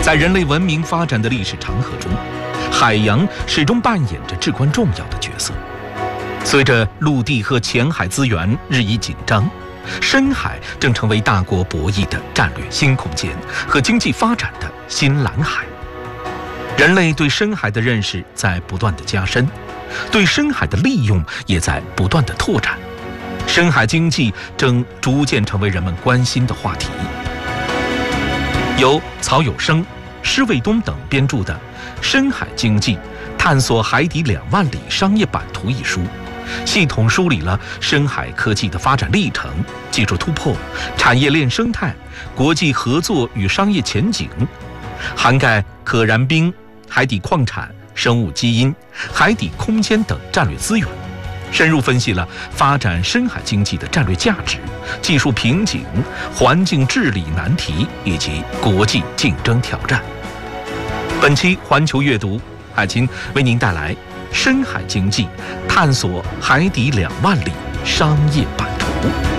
在人类文明发展的历史长河中，海洋始终扮演着至关重要的角色。随着陆地和浅海资源日益紧张，深海正成为大国博弈的战略新空间和经济发展的新蓝海。人类对深海的认识在不断的加深，对深海的利用也在不断的拓展。深海经济正逐渐成为人们关心的话题。由曹有生、施卫东等编著的《深海经济：探索海底2万里商业版图》一书，系统梳理了深海科技的发展历程、技术突破、产业链生态、国际合作与商业前景，涵盖可燃冰、海底矿产、生物基因、海底空间等战略资源，深入分析了发展深海经济的战略价值、技术瓶颈、环境治理难题以及国际竞争挑战。本期环球阅读，海清为您带来深海经济，探索海底2万里商业版图。